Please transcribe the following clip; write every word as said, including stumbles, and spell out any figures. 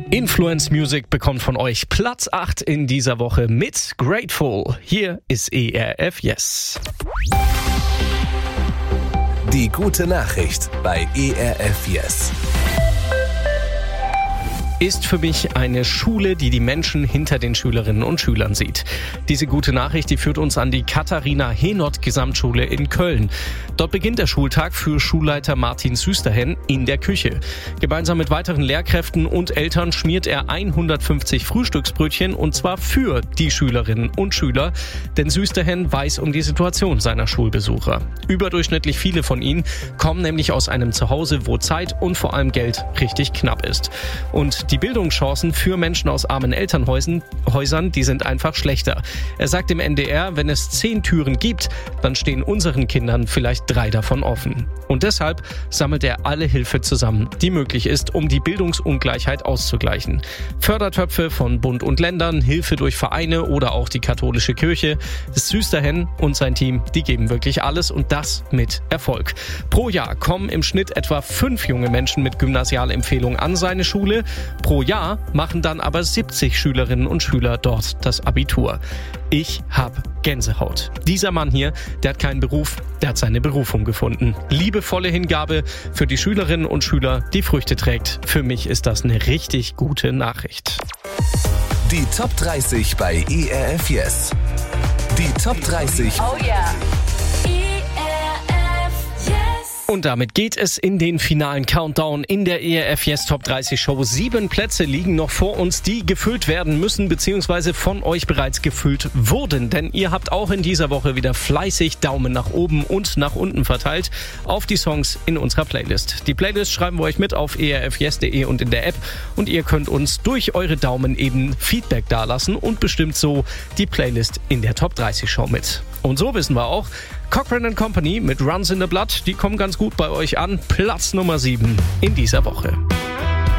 Influence Music bekommt von euch Platz acht in dieser Woche mit Grateful. Hier ist E R F Yes. Die gute Nachricht bei E R F Yes. Ist für mich eine Schule, die die Menschen hinter den Schülerinnen und Schülern sieht. Diese gute Nachricht, die führt uns an die Katharina-Henot-Gesamtschule in Köln. Dort beginnt der Schultag für Schulleiter Martin Süsterhen in der Küche. Gemeinsam mit weiteren Lehrkräften und Eltern schmiert er hundertfünfzig Frühstücksbrötchen und zwar für die Schülerinnen und Schüler, denn Süsterhen weiß um die Situation seiner Schulbesucher. Überdurchschnittlich viele von ihnen kommen nämlich aus einem Zuhause, wo Zeit und vor allem Geld richtig knapp ist. Und die Bildungschancen für Menschen aus armen Elternhäusern, Häusern, die sind einfach schlechter. Er sagt im N D R, wenn es zehn Türen gibt, dann stehen unseren Kindern vielleicht drei davon offen. Und deshalb sammelt er alle Hilfe zusammen, die möglich ist, um die Bildungsungleichheit auszugleichen. Fördertöpfe von Bund und Ländern, Hilfe durch Vereine oder auch die katholische Kirche. Süsterhen und sein Team, die geben wirklich alles und das mit Erfolg. Pro Jahr kommen im Schnitt etwa fünf junge Menschen mit Gymnasialempfehlung an seine Schule. Pro Jahr machen dann aber siebzig Schülerinnen und Schüler dort das Abitur. Ich hab Gänsehaut. Dieser Mann hier, der hat keinen Beruf, der hat seine Berufung gefunden. Liebevolle Hingabe für die Schülerinnen und Schüler, die Früchte trägt. Für mich ist das eine richtig gute Nachricht. Die Top dreißig bei E R F Yes. Die Top dreißig. Oh yeah. Und damit geht es in den finalen Countdown in der E R F Yes Top dreißig Show. Sieben Plätze liegen noch vor uns, die gefüllt werden müssen, beziehungsweise von euch bereits gefüllt wurden. Denn ihr habt auch in dieser Woche wieder fleißig Daumen nach oben und nach unten verteilt auf die Songs in unserer Playlist. Die Playlist schreiben wir euch mit auf e r f yes punkt de und in der App. Und ihr könnt uns durch eure Daumen eben Feedback dalassen und bestimmt so die Playlist in der Top dreißig Show mit. Und so wissen wir auch, Cochrane and Company mit Runs in the Blood, die kommen ganz gut bei euch an. Platz Nummer sieben in dieser Woche.